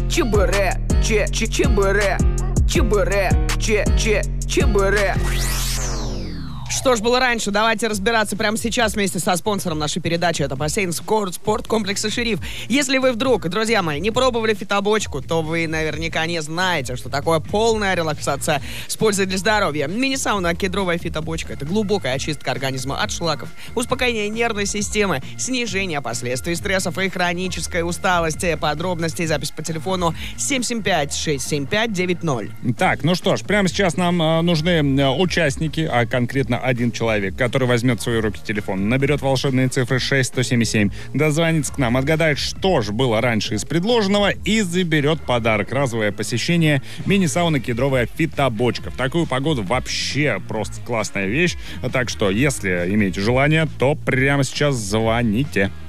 Чебуре, чебуре, чебуре, чебуре. Что ж было раньше? Давайте разбираться прямо сейчас вместе со спонсором нашей передачи. Это бассейн спорткомплекса «Шериф». Если вы вдруг, друзья мои, не пробовали фитобочку, то вы наверняка не знаете, что такое полная релаксация с пользой для здоровья. Мини-сауна «Кедровая фитобочка» — это глубокая очистка организма от шлаков, успокоение нервной системы, снижение последствий стрессов и хронической усталости. Подробности и запись по телефону 775-675-90. Так, ну что ж, прямо сейчас нам нужны участники, а конкретно один человек, который возьмет в свои руки телефон, наберет волшебные цифры 6177, дозвонится к нам, отгадает, что же было раньше из предложенного и заберет подарок. Разовое посещение мини-сауны «Кедровая фитобочка». В такую погоду вообще просто классная вещь. Так что, если имеете желание, то прямо сейчас звоните.